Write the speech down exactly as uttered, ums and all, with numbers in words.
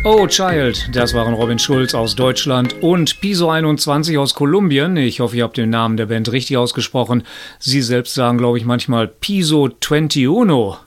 Oh Child, das waren Robin Schulz aus Deutschland und Piso einundzwanzig aus Kolumbien. Ich hoffe, ihr habt den Namen der Band richtig ausgesprochen. Sie selbst sagen, glaube ich, manchmal Piso einundzwanzig.